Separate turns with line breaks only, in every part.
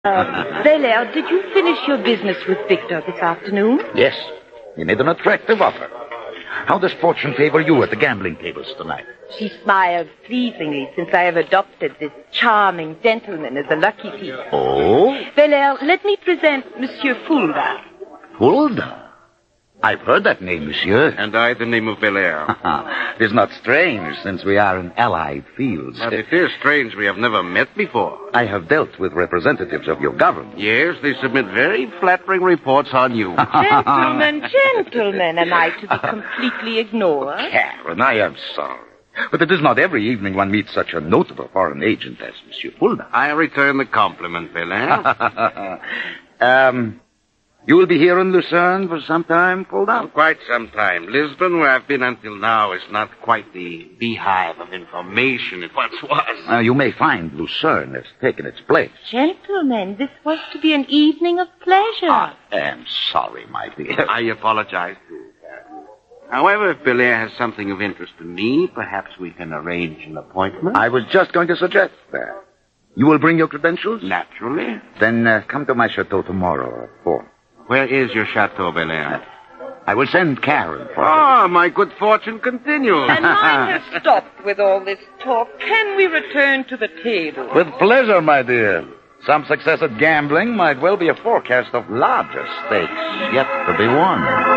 Belair, did you finish your business with Victor this afternoon?
Yes. He made an attractive offer. How does fortune favor you at the gambling tables tonight?
She smiled pleasingly since I have adopted this charming gentleman as a lucky piece.
Oh?
Belair, let me present Monsieur Fulda.
Fulda? I've heard that name, monsieur.
And I the name of Belair.
It is not strange, since we are in allied fields.
But it is strange we have never met before.
I have dealt with representatives of your government.
Yes, they submit very flattering reports on you.
Gentlemen, am I to be completely ignored?
Karen, I am sorry. But it is not every evening one meets such a notable foreign agent as Monsieur Fulda.
I return the compliment, Belair.
You will be here in Lucerne for some time, Fulda?
Quite some time. Lisbon, where I've been until now, is not quite the beehive of information it once was.
You may find Lucerne has taken its place.
Gentlemen, this was to be an evening of pleasure.
I am sorry, my dear.
I apologize, too. However, if Belair has something of interest to me, perhaps we can arrange an appointment.
I was just going to suggest that. You will bring your credentials?
Naturally.
Then come to my chateau tomorrow at 4.
Where is your chateau, Belair?
I will send Karen for
you. My good fortune continues.
And mine has stopped with all this talk. Can we return to the table?
With pleasure, my dear. Some success at gambling might well be a forecast of larger stakes yet to be won.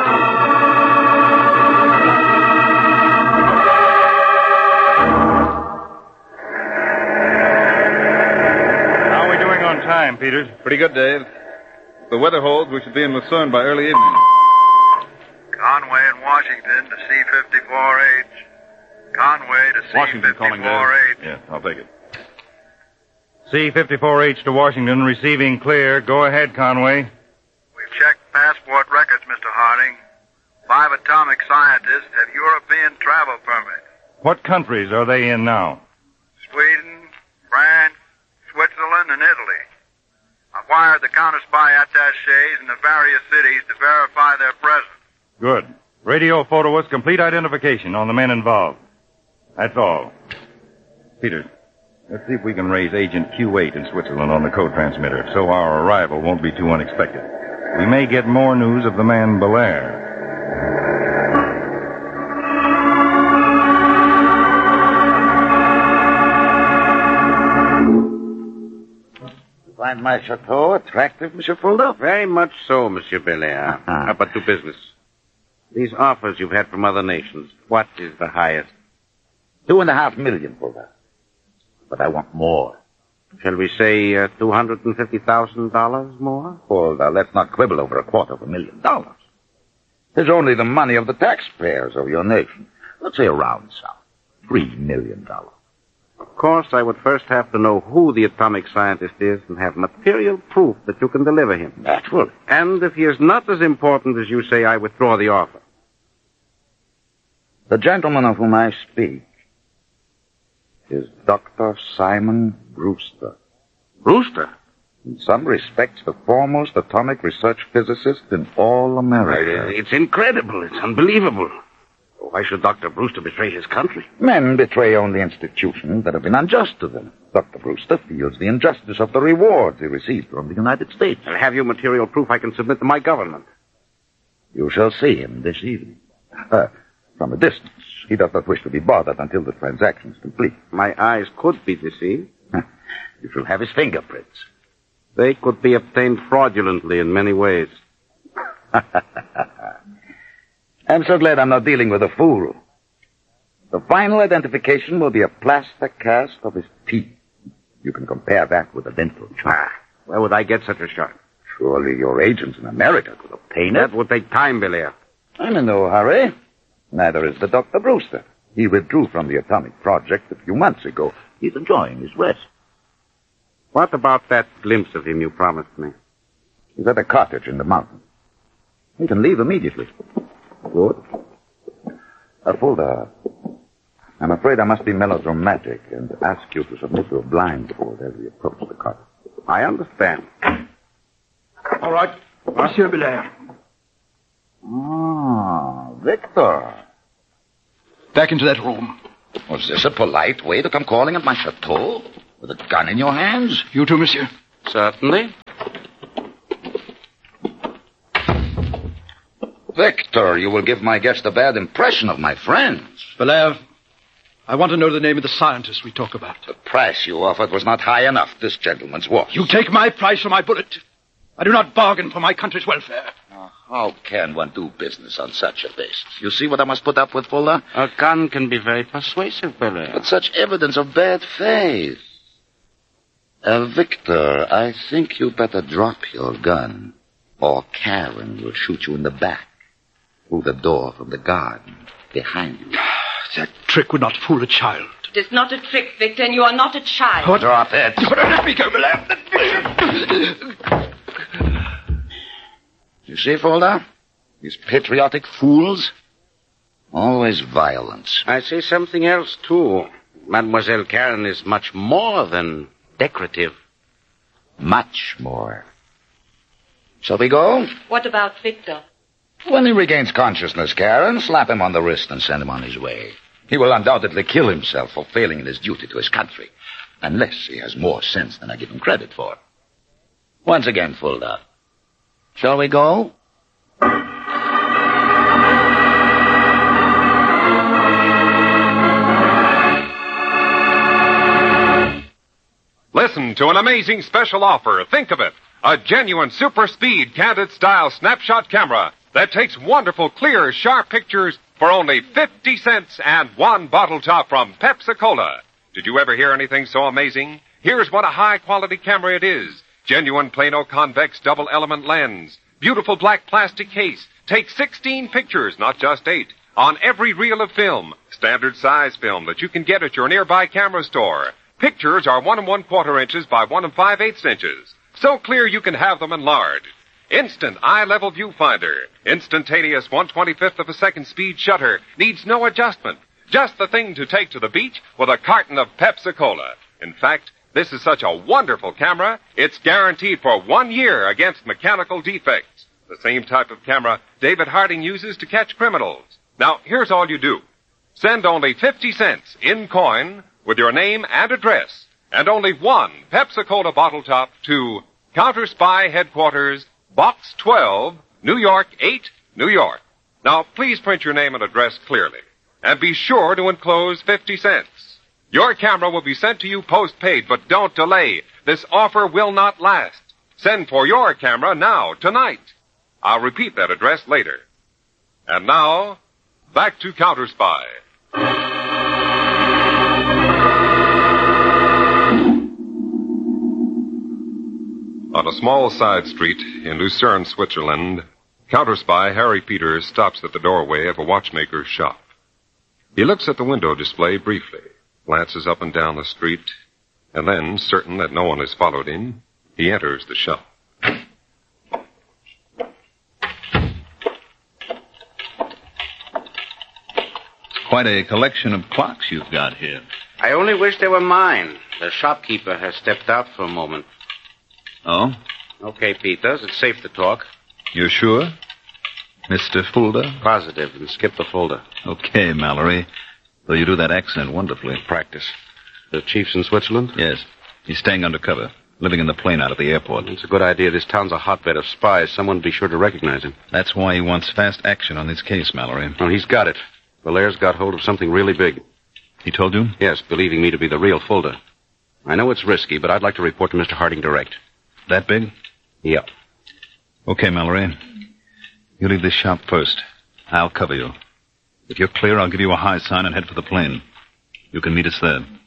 How are we doing on time, Peters?
Pretty good, Dave. If the weather holds, we should be in Lucerne by early evening.
Conway in Washington to C-54H. Conway to
Washington calling,
C-54H.
Yes, I'll take it.
C-54H to Washington, receiving clear. Go ahead, Conway.
We've checked passport records, Mr. Harding. 5 atomic scientists have European travel permits.
What countries are they in now?
Sweden, France, Switzerland, and Italy. I've wired the counter-spy attachés in the various cities to verify their presence.
Good. Radio photo us complete identification on the men involved. That's all. Peters, let's see if we can raise Agent Q8 in Switzerland on the code transmitter, so our arrival won't be too unexpected. We may get more news of the man Belair.
Find my chateau attractive, Monsieur Fulda?
Very much so, Monsieur Belair. But to business. These offers you've had from other nations, what is the highest?
$2.5 million, Fulda. But I want more.
Shall we say $250,000 more?
Fulda, let's not quibble over $250,000. It's only the money of the taxpayers of your nation. Let's say a round sum. $3 million.
Of course, I would first have to know who the atomic scientist is and have material proof that you can deliver him.
Naturally.
And if he is not as important as you say, I withdraw the offer.
The gentleman of whom I speak is Dr. Simon Brewster.
Brewster?
In some respects, the foremost atomic research physicist in all America.
It's incredible. It's unbelievable. Why should Dr. Brewster betray his country?
Men betray only institutions that have been unjust to them. Dr. Brewster feels the injustice of the rewards he received from the United States.
I'll have you material proof I can submit to my government.
You shall see him this evening. From a distance. He does not wish to be bothered until the transaction is complete.
My eyes could be deceived.
You shall have his fingerprints.
They could be obtained fraudulently in many ways.
I'm so glad I'm not dealing with a fool. The final identification will be a plaster cast of his teeth. You can compare that with a dental chart.
Where would I get such a chart?
Surely your agents in America could obtain it.
That would take time, Belair.
I'm in no hurry. Neither is the Dr. Brewster. He withdrew from the atomic project a few months ago. He's enjoying his rest.
What about that glimpse of him you promised me?
He's at a cottage in the mountains. He can leave immediately. Good. Fulda, I'm afraid I must be melodramatic and ask you to submit to a blindfold as we approach the cottage.
I understand.
All right. Monsieur Belair.
Ah, Victor.
Back into that room.
Was this a polite way to come calling at my chateau? With a gun in your hands?
You too, monsieur.
Certainly.
Victor, you will give my guest a bad impression of my friends.
Belair, I want to know the name of the scientist we talk about.
The price you offered was not high enough. This gentleman's was.
You take my price or my bullet. I do not bargain for my country's welfare.
How can one do business on such a basis? You see what I must put up with, Fuller?
A gun can be very persuasive, Belair.
But such evidence of bad faith. Victor, I think you better drop your gun, or Karen will shoot you in the back, through the door from the garden, behind you.
That trick would not fool a child.
It is not a trick, Victor, and you are not a child.
What?
Drop it.
Let me go, Belair.
You see, Fuller? These patriotic fools? Always violence.
I see something else, too. Mademoiselle Karen is much more than decorative.
Much more. Shall we go?
What about Victor?
When he regains consciousness, Karen, slap him on the wrist and send him on his way. He will undoubtedly kill himself for failing in his duty to his country, unless he has more sense than I give him credit for. Once again, Fuller. Shall we go?
Listen to an amazing special offer. Think of it. A genuine super speed Candid style snapshot camera that takes wonderful, clear, sharp pictures for only 50 cents and one bottle top from Pepsi-Cola. Did you ever hear anything so amazing? Here's what a high-quality camera it is. Genuine Plano convex double-element lens. Beautiful black plastic case. Takes 16 pictures, not just 8, on every reel of film. Standard size film that you can get at your nearby camera store. Pictures are 1 1/4 inches by 1 5/8 inches. So clear you can have them enlarged. Instant eye-level viewfinder. Instantaneous 1/25th of a second speed shutter. Needs no adjustment. Just the thing to take to the beach with a carton of Pepsi-Cola. In fact, this is such a wonderful camera, it's guaranteed for 1 year against mechanical defects. The same type of camera David Harding uses to catch criminals. Now, here's all you do. Send only 50 cents in coin with your name and address, and only one Pepsi-Cola bottle top to Counter Spy Headquarters, Box 12, New York 8, New York. Now, please print your name and address clearly, and be sure to enclose 50 cents. Your camera will be sent to you post-paid, but don't delay. This offer will not last. Send for your camera now, tonight. I'll repeat that address later. And now, back to Counter Spy. On a small side street in Lucerne, Switzerland, Counter Spy Harry Peters stops at the doorway of a watchmaker's shop. He looks at the window display briefly, glances up and down the street, and then, certain that no one has followed him, he enters the shop.
Quite a collection of clocks you've got here.
I only wish they were mine. The shopkeeper has stepped out for a moment.
Oh?
Okay, Peters, it's safe to talk.
You're sure? Mr. Fulda?
Positive, and skip the folder.
Okay, Mallory. Though you do that accent wonderfully.
Practice. The chief's in Switzerland?
Yes. He's staying undercover, living in the plane out of the airport.
It's a good idea. This town's a hotbed of spies. Someone will be sure to recognize him.
That's why he wants fast action on this case, Mallory.
Oh, he's got it. Valaire's got hold of something really big.
He told you?
Yes, believing me to be the real Fulda. I know it's risky, but I'd like to report to Mr. Harding direct.
That big?
Yep.
Okay, Mallory. You leave this shop first. I'll cover you. If you're clear, I'll give you a high sign and head for the plane. You can meet us there.